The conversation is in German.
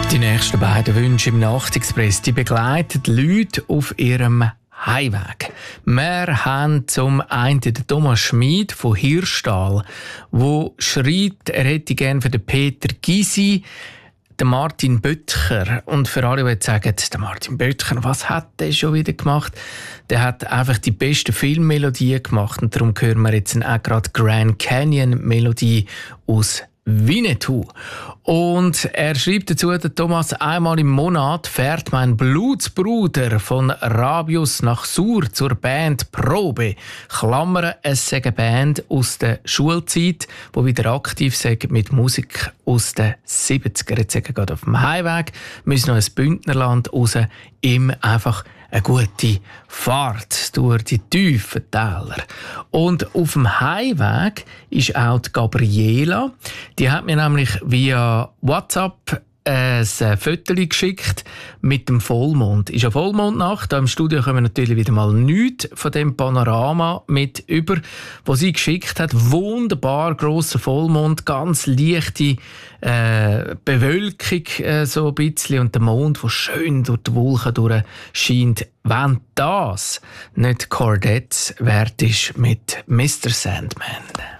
Die nächsten beiden Wünsche im Nachtexpress, die begleiten die Leute auf ihrem Heimweg. Wir haben zum einen den Thomas Schmid von Hirschtal, der schreibt, er hätte gerne für den Peter Gysi, den Martin Böttcher. Und für alle, die jetzt sagen, der Martin Böttcher, was hat der schon wieder gemacht? Der hat einfach die beste Filmmelodie gemacht. Und darum hören wir jetzt auch gerade Grand Canyon Melodie aus Winnetou. Und er schreibt dazu, der Thomas, einmal im Monat fährt mein Blutsbruder von Rabius nach Sur zur Band Probe. Klammern, es sei eine Band aus der Schulzeit, die wieder aktiv sei mit Musik aus den 70er. Jetzt sind wir gerade auf dem Heimweg, müssen noch ins Bündnerland raus, ihm einfach eine gute Fahrt durch die tiefen Täler. Und auf dem Heimweg ist auch die Gabriela. Die hat mir nämlich via WhatsApp ein Foto geschickt mit dem Vollmond. Ist ja Vollmondnacht. Hier im Studio kommen wir natürlich wieder mal nichts von dem Panorama mit über, wo sie geschickt hat. Wunderbar grosser Vollmond, ganz leichte Bewölkung so ein bisschen und der Mond, der schön durch die Wolken durchscheint. Wenn das nicht Chordettes wert ist mit Mr. Sandman.